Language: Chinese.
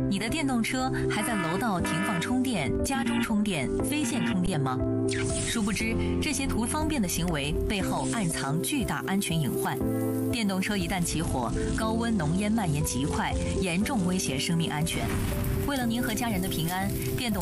你的电动车还在楼道停放充电、家中充电、非线充电吗？殊不知，这些图方便的行为背后暗藏巨大安全隐患。电动车一旦起火，高温浓烟蔓延极快，严重威胁生命安全。为了您和家人的平安，电动